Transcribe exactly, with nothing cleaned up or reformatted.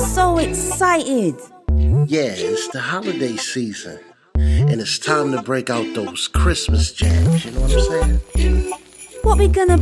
so excited. Yeah, it's the holiday season. And it's time to break out those Christmas jams, you know what I'm saying? What we gonna